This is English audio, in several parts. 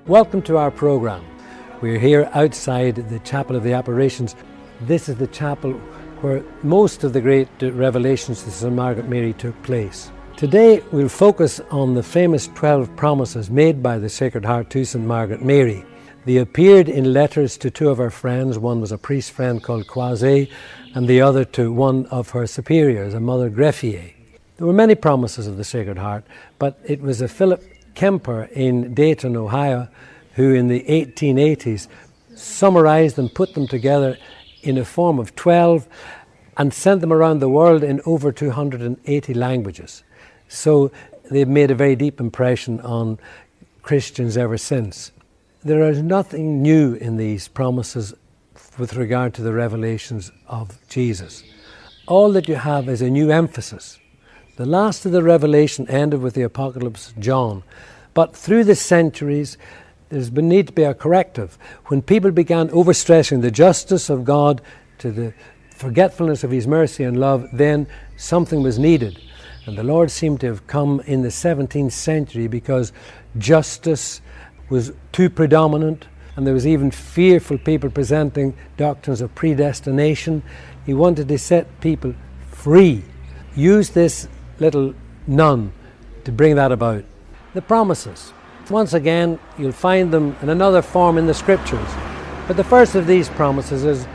Welcome to our program. We're here outside the Chapel of the Apparitions. This is the chapel where most of the great revelations to St. Margaret Mary took place. Today we'll focus on the famous 12 promises made by the Sacred Heart to St. Margaret Mary. They appeared in letters to two of her friends. One was a priest friend called Croiset, and the other to one of her superiors, a Mother Greffier. There were many promises of the Sacred Heart, but it was a Philip Kemper in Dayton, Ohio, who in the 1880s summarized and put them together in a form of 12 and sent them around the world in over 280 languages. So they've made a very deep impression on Christians ever since. There is nothing new in these promises with regard to the revelations of Jesus. All that you have is a new emphasis. The last of the revelation ended with the Apocalypse of John, but through the centuries there's been need to be a corrective. When people began overstressing the justice of God to the forgetfulness of His mercy and love, then something was needed. And the Lord seemed to have come in the 17th century because justice was too predominant, and there was even fearful people presenting doctrines of predestination. He wanted to set people free. Use this little nun to bring that about. The promises. Once again, you'll find them in another form in the Scriptures. But the first of these promises is,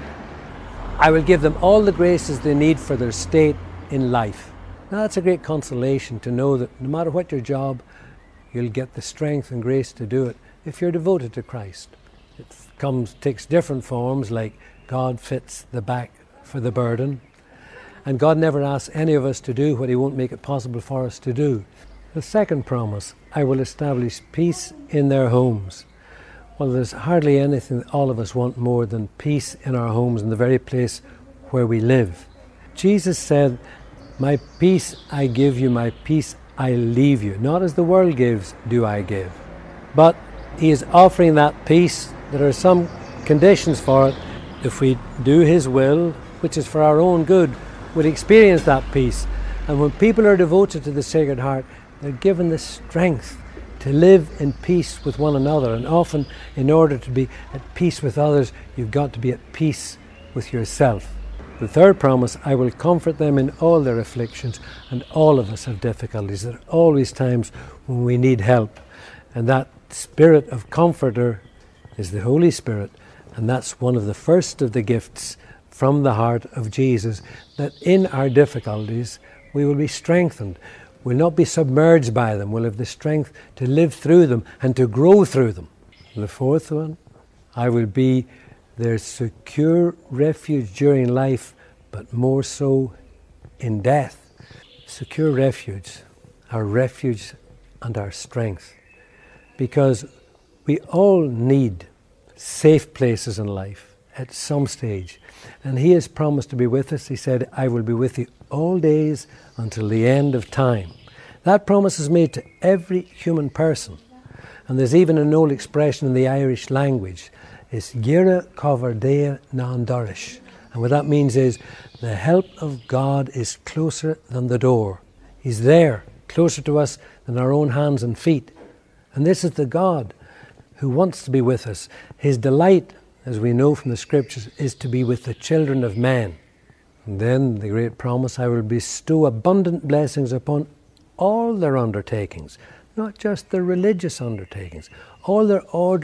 I will give them all the graces they need for their state in life. Now that's a great consolation to know that no matter what your job, you'll get the strength and grace to do it if you're devoted to Christ. It takes different forms, like God fits the back for the burden. And God never asks any of us to do what He won't make it possible for us to do. The second promise, I will establish peace in their homes. Well, there's hardly anything that all of us want more than peace in our homes, in the very place where we live. Jesus said, my peace I give you, my peace I leave you. Not as the world gives, do I give. But He is offering that peace. There are some conditions for it. If we do His will, which is for our own good, we'll experience that peace. And when people are devoted to the Sacred Heart, they're given the strength to live in peace with one another. And often, in order to be at peace with others, you've got to be at peace with yourself. The third promise, I will comfort them in all their afflictions. And all of us have difficulties. There are always times when we need help. And that Spirit of Comforter is the Holy Spirit. And that's one of the first of the gifts from the heart of Jesus, that in our difficulties we will be strengthened. We'll not be submerged by them. We'll have the strength to live through them and to grow through them. And the fourth one, I will be their secure refuge during life, but more so in death. Secure refuge, our refuge and our strength. Because we all need safe places in life at some stage. And He has promised to be with us. He said, I will be with you all days until the end of time. That promise is made to every human person. And there's even an old expression in the Irish language. It's Gira cover dea nan dorish. And what that means is, the help of God is closer than the door. He's there, closer to us than our own hands and feet. And this is the God who wants to be with us. His delight, as we know from the Scriptures, is to be with the children of men. And then the great promise, I will bestow abundant blessings upon all their undertakings, not just their religious undertakings, all their orders.